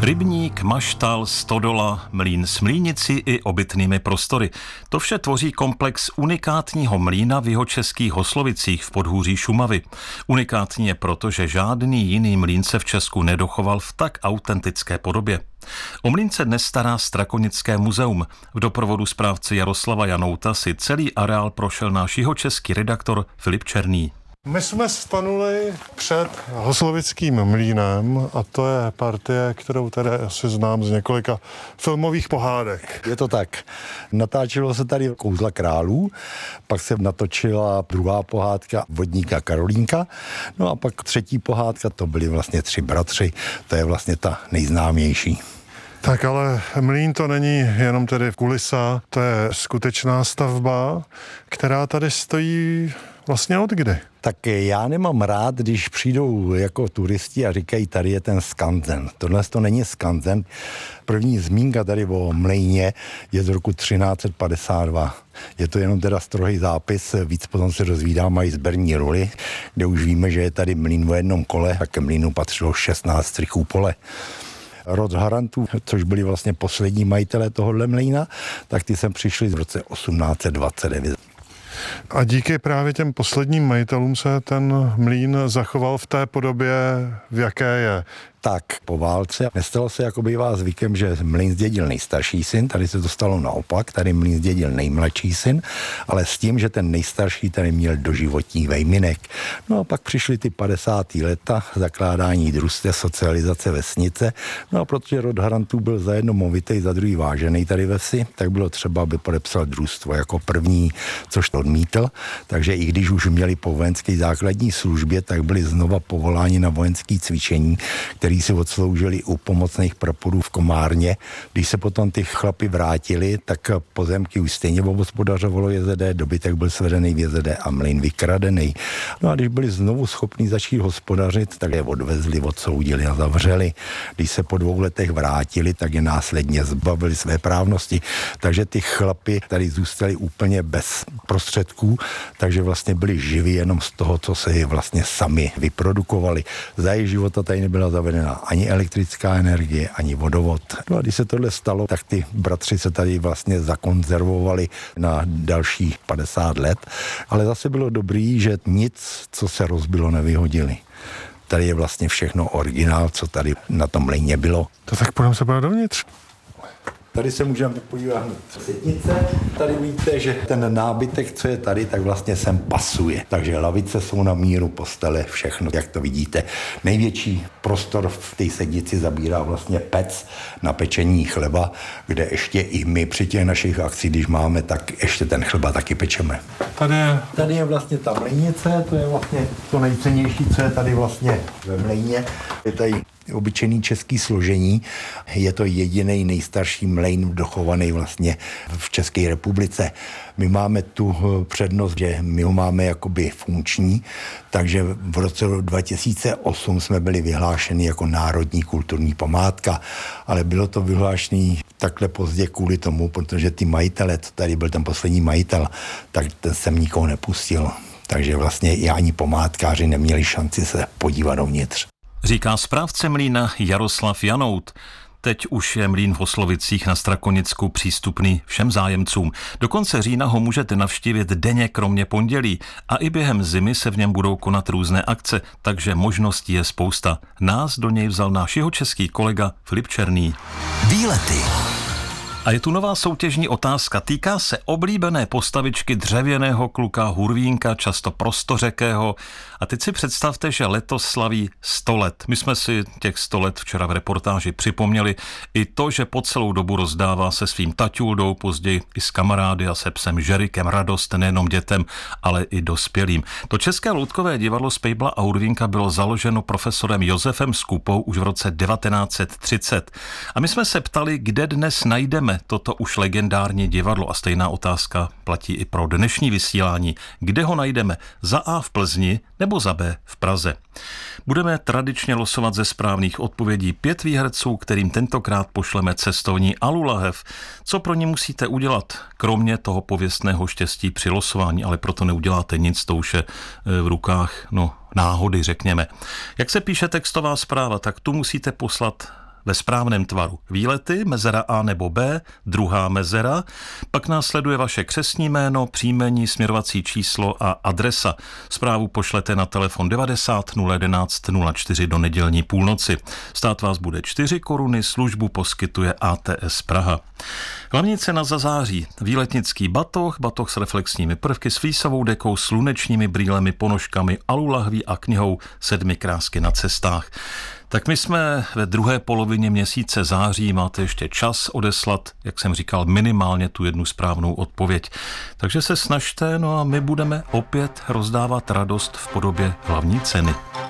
Rybník, maštal, stodola, mlýn s mlýnici i obytnými prostory. To vše tvoří komplex unikátního mlýna v jihočeských Hoslovicích v podhůří Šumavy. Unikátní je proto, že žádný jiný mlýn se v Česku nedochoval v tak autentické podobě. O mlýn se dnes stará Strakonické muzeum. V doprovodu správce Jaroslava Janouta si celý areál prošel náš jihočeský redaktor Filip Černý. My jsme stanuli před Hoslovickým mlýnem a to je partie, kterou tady asi znám z několika filmových pohádek. Je to tak. Natáčelo se tady Kouzla králů, pak se natočila druhá pohádka Vodníka Karolínka, no a pak třetí pohádka, to byli vlastně 3 bratři, to je vlastně ta nejznámější. Tak ale mlýn to není jenom tedy kulisa, to je skutečná stavba, která tady stojí vlastně od kdy? Tak já nemám rád, když přijdou jako turisti a říkají, tady je ten skanzen. Tohle to není skanzen. První zmínka tady o mlejně je z roku 1352. Je to jenom teda strohý zápis, víc potom se dozvídá, mají sběrní ruly, kde už víme, že je tady mlýn o jednom kole a ke mlýnu patřilo 16 strychů pole. Rod Harantů, což byli vlastně poslední majitelé tohohle mlýna, tak ty sem přišli v roce 1829. A díky právě těm posledním majitelům se ten mlýn zachoval v té podobě, v jaké je. Tak po válce nestalo se, jako bývá zvykem, že mlýn zdědil nejstarší syn, tady se to stalo naopak, tady mlýn zdědil nejmladší syn, ale s tím, že ten nejstarší tady měl doživotní vejminek. No a pak přišly ty 50. leta, zakládání družstev, socializace vesnice, no a protože rod Harantů byl za jedno movitej, za druhý vážený tady ve vsi, tak bylo třeba, aby podepsal družstvo jako první, což to odmítl, takže i když už měli po vojenské základní službě, tak byli znova povoláni na vojenské cvičení, který si odsloužili u pomocných praporů v Komárně. Když se potom ty chlapi vrátili, tak pozemky už stejně obhospodařovalo JZD, dobytek byl svedený v JZD a mlýn vykradený. No a když byli znovu schopni začít hospodařit, tak je odvezli, odsoudili a zavřeli. Když se po 2 letech vrátili, tak je následně zbavili své právnosti. Takže ty chlapi tady zůstali úplně bez prostředků, takže vlastně byli živí jenom z toho, co se vlastně sami vyprodukovali. Za jejich života tady nebyla zavedena ani elektrická energie, ani vodovod. No a když se tohle stalo, tak ty bratři se tady vlastně zakonzervovali na dalších 50 let, ale zase bylo dobrý, že nic, co se rozbilo, nevyhodili. Tady je vlastně všechno originál, co tady na tom mlýně bylo. To tak půjdeme se dovnitř. Tady se můžeme podívat na setnice. Tady víte, že ten nábytek, co je tady, tak vlastně sem pasuje. Takže lavice jsou na míru, postele, všechno, jak to vidíte. Největší prostor v té sednici zabírá vlastně pec na pečení chleba, kde ještě i my při těch našich akcích, když máme, tak ještě ten chleba taky pečeme. Tady je vlastně ta mlejnice, to je vlastně to nejcennější, co je tady vlastně ve mlejně. Je tady obyčejný český složení. Je to jediný nejstarší mlejn dochovaný vlastně v České republice. My máme tu přednost, že my ho máme jakoby funkční, takže v roce 2008 jsme byli vyhlášeni jako národní kulturní památka, ale bylo to vyhlášené takhle pozdě kvůli tomu, protože ty majitele, co tady byl ten poslední majitel, tak ten sem nikoho nepustil. Takže vlastně i ani památkáři neměli šanci se podívat dovnitř. Říká správce mlýna Jaroslav Janout. Teď už je mlýn v Hoslovicích na Strakonicku přístupný všem zájemcům. Do konce října ho můžete navštívit denně kromě pondělí a i během zimy se v něm budou konat různé akce, takže možností je spousta. Nás do něj vzal náš jihočeský kolega Filip Černý. Výlety. A je tu nová soutěžní otázka. Týká se oblíbené postavičky dřevěného kluka Hurvínka, často prostořekého. A teď si představte, že letos slaví 100 let. My jsme si těch 100 let včera v reportáži připomněli i to, že po celou dobu rozdává se svým taťuldou, později i s kamarády a se psem Žerikem radost nejenom dětem, ale i dospělým. To České loutkové divadlo z Pejbla a Hurvínka bylo založeno profesorem Josefem Skupou už v roce 1930. A my jsme se ptali, kde dnes najdeme toto už legendární divadlo, a stejná otázka platí i pro dnešní vysílání. Kde ho najdeme? Za A v Plzni nebo za B v Praze? Budeme tradičně losovat ze správných odpovědí 5 výherců, kterým tentokrát pošleme cestovní alulahev. Co pro ně musíte udělat, kromě toho pověstného štěstí při losování, ale proto neuděláte nic, to už je v rukách náhody, řekněme. Jak se píše textová zpráva, tak tu musíte poslat ve správném tvaru. Výlety, mezera A nebo B, druhá mezera, pak následuje vaše křestní jméno, příjmení, směrovací číslo a adresa. Zprávu pošlete na telefon 90 011 04 do nedělní půlnoci. Stát vás bude 4 koruny, službu poskytuje ATS Praha. Hlavní cena za září. Výletnický batoh s reflexními prvky, s flísovou dekou, slunečními brýlemi, ponožkami, alulahví a knihou 7 krásky na cestách. Tak my jsme ve druhé polovině měsíce září, máte ještě čas odeslat, jak jsem říkal, minimálně tu jednu správnou odpověď. Takže se snažte, no a my budeme opět rozdávat radost v podobě hlavní ceny.